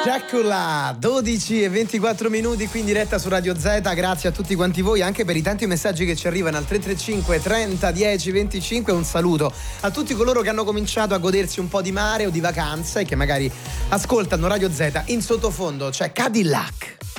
Dracula, 12 e 24 minuti qui in diretta su Radio Z. Grazie a tutti quanti voi, anche per i tanti messaggi che ci arrivano al 335 30 10 25. Un saluto a tutti coloro che hanno cominciato a godersi un po' di mare o di vacanza e che magari ascoltano Radio Z. In sottofondo c'è Cadillac.